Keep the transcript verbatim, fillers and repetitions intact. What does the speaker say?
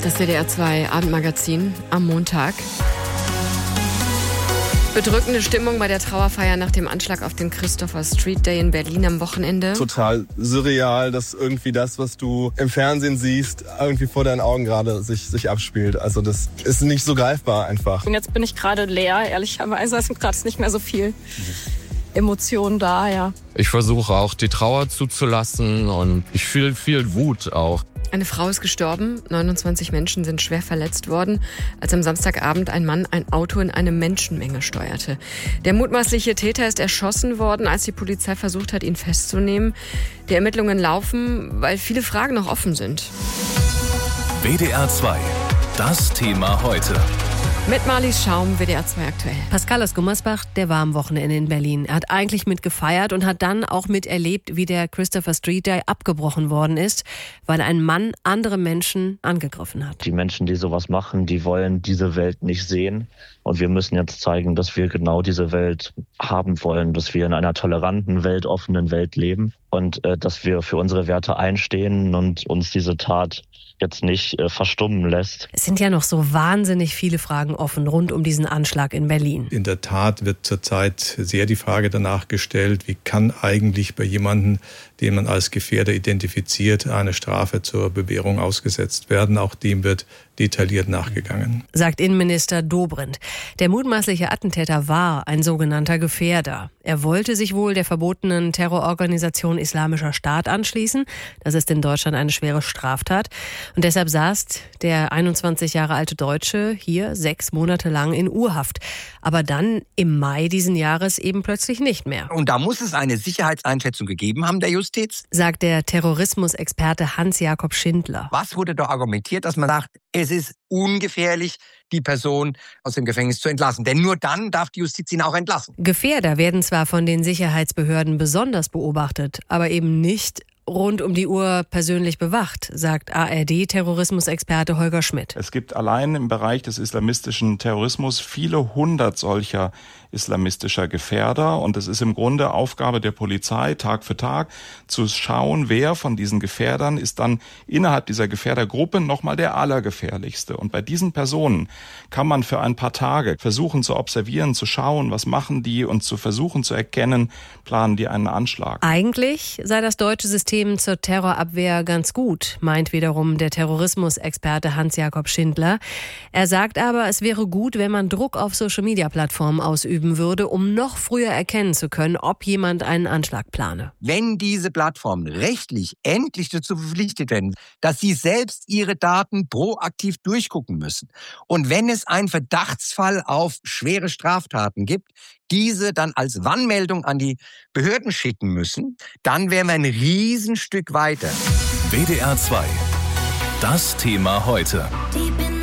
Das W D R zwei Abendmagazin am Montag. Bedrückende Stimmung bei der Trauerfeier nach dem Anschlag auf den Christopher Street Day in Berlin am Wochenende. Total surreal, dass irgendwie das, was du im Fernsehen siehst, irgendwie vor deinen Augen gerade sich, sich abspielt. Also das ist nicht so greifbar einfach. Und jetzt bin ich gerade leer, ehrlicherweise. Es sind gerade nicht mehr so viel Emotionen da, ja. Ich versuche auch die Trauer zuzulassen und ich fühle viel Wut auch. Eine Frau ist gestorben, neunundzwanzig Menschen sind schwer verletzt worden, als am Samstagabend ein Mann ein Auto in eine Menschenmenge steuerte. Der mutmaßliche Täter ist erschossen worden, als die Polizei versucht hat, ihn festzunehmen. Die Ermittlungen laufen, weil viele Fragen noch offen sind. W D R zwei, das Thema heute. Mit Marlies Schaum, W D R zwei aktuell. Pascal aus Gummersbach, der war am Wochenende in Berlin. Er hat eigentlich mit gefeiert und hat dann auch miterlebt, wie der Christopher Street Day abgebrochen worden ist, weil ein Mann andere Menschen angegriffen hat. Die Menschen, die sowas machen, die wollen diese Welt nicht sehen. Und wir müssen jetzt zeigen, dass wir genau diese Welt haben wollen, dass wir in einer toleranten, weltoffenen Welt leben und äh, dass wir für unsere Werte einstehen und uns diese Tat jetzt nicht äh, verstummen lässt. Es sind ja noch so wahnsinnig viele Fragen offen rund um diesen Anschlag in Berlin. In der Tat wird zurzeit sehr die Frage danach gestellt, wie kann eigentlich bei jemandem, den man als Gefährder identifiziert, eine Strafe zur Bewährung ausgesetzt werden. Auch dem wird detailliert nachgegangen. Sagt Innenminister Dobrindt. Der mutmaßliche Attentäter war ein sogenannter Gefährder. Er wollte sich wohl der verbotenen Terrororganisation Islamischer Staat anschließen. Das ist in Deutschland eine schwere Straftat. Und deshalb saß der einundzwanzig Jahre alte Deutsche hier sechs Monate lang in Urhaft. Aber dann im Mai diesen Jahres eben plötzlich nicht mehr. Und da muss es eine Sicherheitseinschätzung gegeben haben der Justiz. Sagt der Terrorismusexperte Hans-Jakob Schindler. Was wurde da argumentiert, dass man sagt, es ist ungefährlich, die Person aus dem Gefängnis zu entlassen. Denn nur dann darf die Justiz ihn auch entlassen. Gefährder werden zwar von den Sicherheitsbehörden besonders beobachtet, aber eben nicht rund um die Uhr persönlich bewacht, sagt A R D-Terrorismusexperte Holger Schmidt. Es gibt allein im Bereich des islamistischen Terrorismus viele hundert solcher islamistischer Gefährder. Und es ist im Grunde Aufgabe der Polizei, Tag für Tag zu schauen, wer von diesen Gefährdern ist dann innerhalb dieser Gefährdergruppe nochmal der Allergefährlichste. Und bei diesen Personen kann man für ein paar Tage versuchen zu observieren, zu schauen, was machen die und zu versuchen zu erkennen, planen die einen Anschlag. Eigentlich sei das deutsche System zur Terrorabwehr ganz gut, meint wiederum der Terrorismusexperte Hans-Jakob Schindler. Er sagt aber, es wäre gut, wenn man Druck auf Social-Media-Plattformen ausüben würde, um noch früher erkennen zu können, ob jemand einen Anschlag plane. Wenn diese Plattformen rechtlich endlich dazu verpflichtet werden, dass sie selbst ihre Daten proaktiv durchgucken müssen und wenn es einen Verdachtsfall auf schwere Straftaten gibt, diese dann als Warnmeldung an die Behörden schicken müssen, dann wären wir ein Riesenstück weiter. W D R zwei, das Thema heute.